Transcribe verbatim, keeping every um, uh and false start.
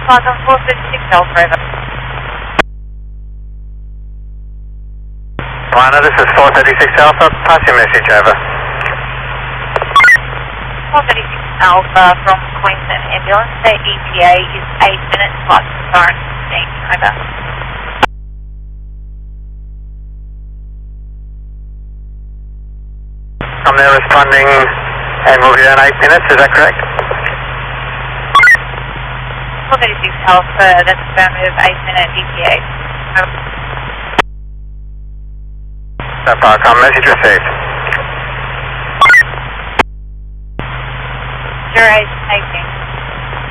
Flight on four thirty-six Alpha, over. Liner, this is four thirty-six Alpha, pass your message over. four thirty-six Alpha from Queensland Ambulance, their E T A is eight minutes, flight to Siren fifteen, over. I'm there responding and we'll be in eight minutes, is that correct? four thirty-six Alpha, that's affirmative, eight minute E T A. Over. No, Parcom, message received. Zero eight eighteen.